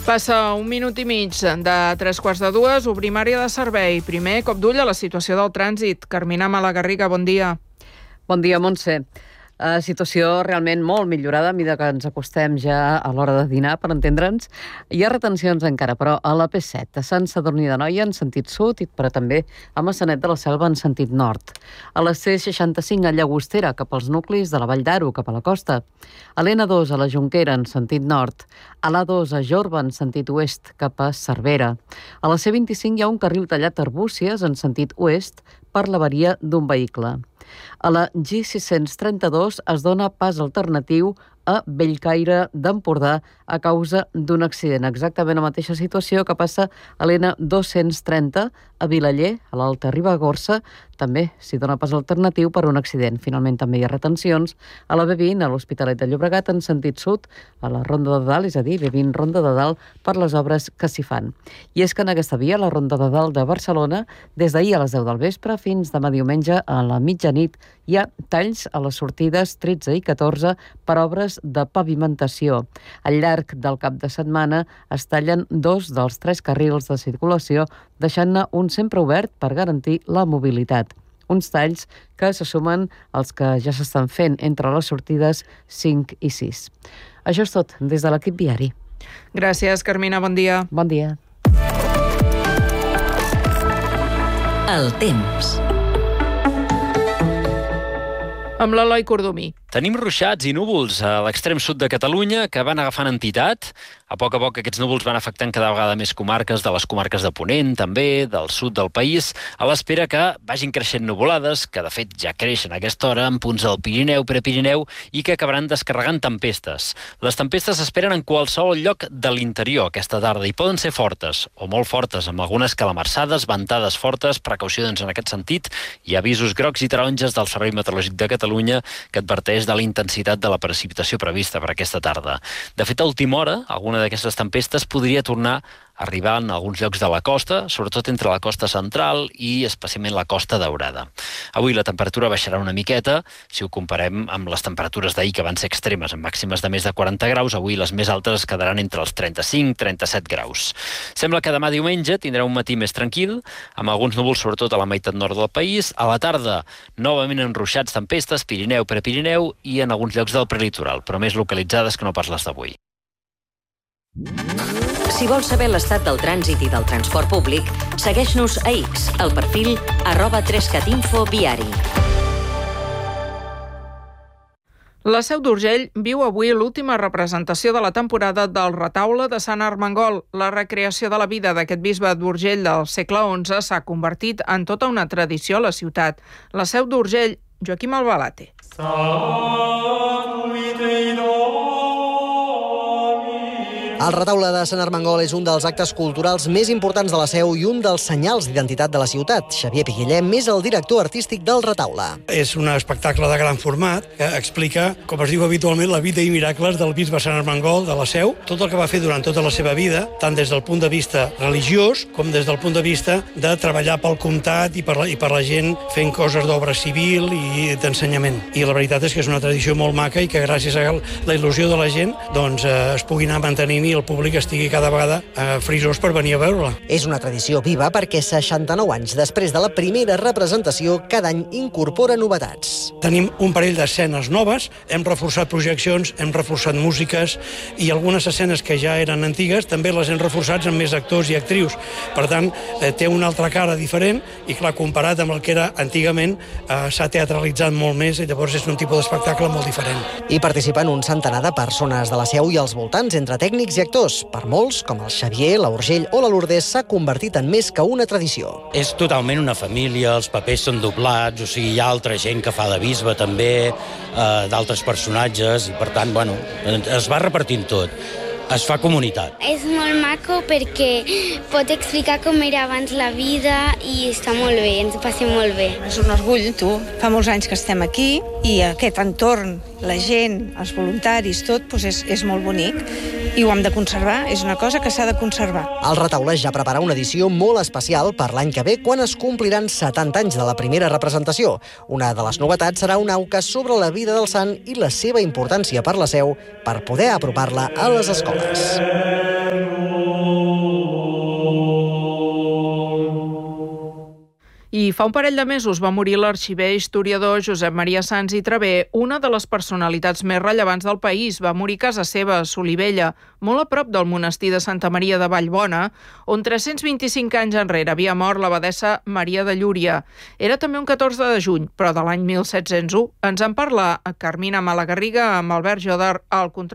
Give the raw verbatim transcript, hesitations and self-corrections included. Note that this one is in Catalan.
Passa un minut i mig de tres quarts de dues, obrim àrea de servei. Primer, cop d'ull a la situació del trànsit. Carmina Malagarriga, bon dia. Bon dia, Montse. Uh, situació realment molt millorada a mesura que ens acostem ja a l'hora de dinar, per entendre'ns. Hi ha retencions encara, però a la P set, a Sant Sadurní d'Anoia en sentit sud, però també a Maçanet de la Selva en sentit nord. A la C seixanta-cinc a Llagostera, cap als nuclis de la Vall d'Aro, cap a la costa. A l'N dos a la Jonquera en sentit nord. A l'A dos a Jorba en sentit oest, cap a Cervera. A la C vint-i-cinc hi ha un carril tallat a Arbúcies en sentit oest per l'avaria d'un vehicle. A la G sis-cents trenta-dos es dona pas alternatiu a Bellcaire d'Empordà a causa d'un accident. Exactament la mateixa situació que passa a l'N dos-cents trenta a Vilaller, a l'Alta Ribagorça, també s'hi dona pas alternatiu per un accident. Finalment també hi ha retencions a la B vint, a l'Hospitalet de Llobregat en sentit sud, a la Ronda de Dalt, és a dir, B vint Ronda de Dalt, per les obres que s'hi fan. I és que en aquesta via, la Ronda de Dalt de Barcelona, des d'ahir a les deu del vespre fins demà diumenge a la mitjanit, hi ha talls a les sortides tretze i catorze per obres de pavimentació. Al llarg del cap de setmana es tallen dos dels tres carrils de circulació, deixant-ne un sempre obert per garantir la mobilitat. Uns talls que se sumen als que ja s'estan fent entre les sortides cinc i sis. Això és tot des de l'equip viari. Gràcies, Carmina, bon dia. Bon dia. El temps. Amb l'Eloi Cordomí. Tenim ruixats i núvols a l'extrem sud de Catalunya que van agafant entitat. A poc a poc aquests núvols van afectant cada vegada més comarques, de les comarques de Ponent, també, del sud del país, a l'espera que vagin creixent nuvolades, que de fet ja creixen a aquesta hora en punts del Pirineu, Prepirineu, i que acabaran descarregant tempestes. Les tempestes s'esperen en qualsevol lloc de l'interior aquesta tarda i poden ser fortes, o molt fortes, amb algunes calamarsades, ventades fortes, precaucions en aquest sentit, i avisos grocs i taronges del Servei Meteorològic de Catalunya que adverteix de la intensitat de la precipitació prevista per aquesta tarda. De fet, a última hora, alguna d'aquestes tempestes podria tornar a arribar en alguns llocs de la costa, sobretot entre la costa central i especialment la costa daurada. Avui la temperatura baixarà una miqueta, si ho comparem amb les temperatures d'ahir que van ser extremes, amb màximes de més de quaranta graus, avui les més altes es quedaran entre els trenta-cinc i trenta-set graus. Sembla que demà diumenge tindrà un matí més tranquil, amb alguns núvols sobretot a la meitat nord del país. A la tarda, novament enruixats, tempestes, Pirineu, Prepirineu i en alguns llocs del prelitoral, però més localitzades que no pas les d'avui. Si vols saber l'estat del trànsit i del transport públic, segueix-nos a X, al perfil arroba trescatinfo viari. La Seu d'Urgell viu avui l'última representació de la temporada del Retaule de Sant Armengol. La recreació de la vida d'aquest bisbe d'Urgell del segle onze s'ha convertit en tota una tradició a la ciutat. La Seu d'Urgell, Joaquim Albalate. El Retaule de Sant Armengol és un dels actes culturals més importants de la Seu i un dels senyals d'identitat de la ciutat. Xavier Piquillem és el director artístic del Retaule. És un espectacle de gran format que explica, com es diu habitualment, la vida i miracles del bisbe Sant Armengol de la Seu, tot el que va fer durant tota la seva vida, tant des del punt de vista religiós com des del punt de vista de treballar pel comtat i per la, i per la gent fent coses d'obra civil i d'ensenyament. I la veritat és que és una tradició molt maca i que gràcies a la il·lusió de la gent doncs, eh, es pugui anar mantenint i el públic estigui cada vegada eh, frisós per venir a veure-la. És una tradició viva perquè seixanta-nou anys després de la primera representació cada any incorpora novetats. Tenim un parell d'escenes noves, hem reforçat projeccions, hem reforçat músiques i algunes escenes que ja eren antigues també les hem reforçat amb més actors i actrius. Per tant, eh, té una altra cara diferent i clar, comparat amb el que era antigament, eh, s'ha teatralitzat molt més i llavors és un tipus d'espectacle molt diferent. Hi participen un centenar de persones de la Seu i als voltants, entre tècnics i actors. Per molts, com el Xavier, la Urgell o la Lourdes, s'ha convertit en més que una tradició. És totalment una família, els papers són doblats, o sigui, hi ha altra gent que fa de bisbe també, eh, d'altres personatges, i per tant, bueno, es va repartint tot. Es fa comunitat. És molt maco perquè pot explicar com era abans la vida i està molt bé, ens ho passem molt bé. És un orgull, tu. Fa molts anys que estem aquí i aquest entorn, la gent, els voluntaris, tot, doncs és, és molt bonic i ho hem de conservar, és una cosa que s'ha de conservar. El Retaule ja prepara una edició molt especial per l'any que ve quan es compliran setanta anys de la primera representació. Una de les novetats serà un auca sobre la vida del sant i la seva importància per la Seu per poder apropar-la a les escoles. I fa un parell de mesos va morir l'arxiver historiador Josep Maria Sans i Traver, una de les personalitats més rellevants del país. Va morir a casa seva, a Solivella, molt a prop del monestir de Santa Maria de Vallbona, on tres-cents vint-i-cinc anys enrere havia mort l'abadessa Maria de Llúria. Era també un catorze de juny, però de l'any mil set-cents u. Ens en parla Carmina Malagarriga amb Albert Jodar al control.